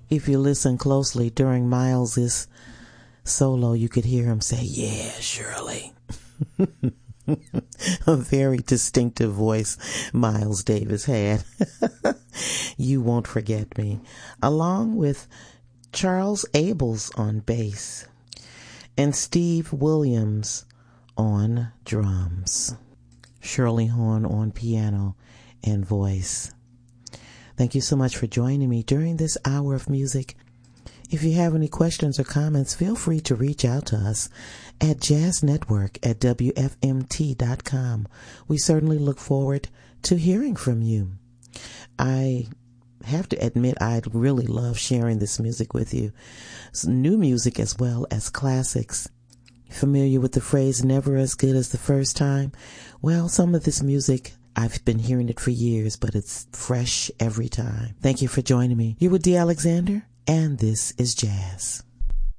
If you listen closely during Miles's solo, you could hear him say, "Yeah, Shirley." A very distinctive voice Miles Davis had. You Won't Forget Me, along with Charles Abels on bass and Steve Williams on drums, Shirley Horn on piano and voice. Thank you so much for joining me during this hour of music. If you have any questions or comments, feel free to reach out to us at jazznetwork@wfmt.com. We certainly look forward to hearing from you. I have to admit, I really love sharing this music with you. It's new music as well as classics. Familiar with the phrase, never as good as the first time? Well, some of this music, I've been hearing it for years, but it's fresh every time. Thank you for joining me. You're with Dee Alexander, and this is Jazz.